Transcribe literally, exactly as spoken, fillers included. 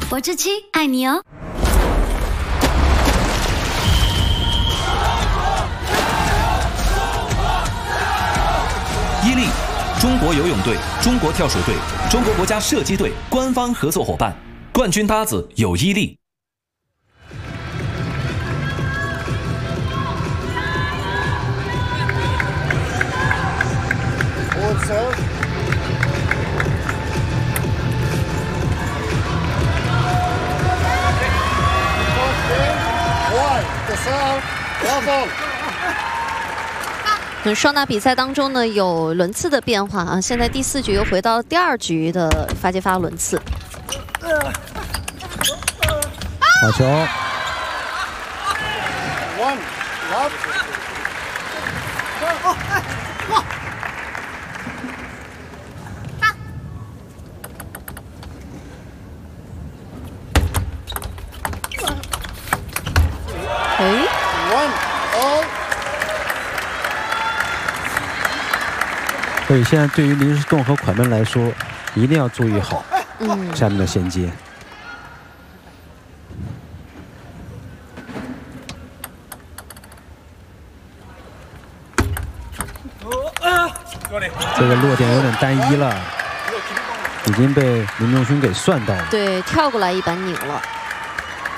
佛之七爱你哦。 伊利，中国游泳队、中国跳水队、中国国家射击队官方合作伙伴，冠军搭子有伊利。 Serve. Wide. The serve. Level. 嗯，双打比赛当中呢有轮次的变化啊，现在第四局又回到第二局的发接发轮次。 好球 One. Love. One. All. 所以现在对于临时动和款们来说，一定要注意好嗯下面的衔接。这个落点有点单一了，已经被林仲勋给算到了。 对，跳过来一板拧了。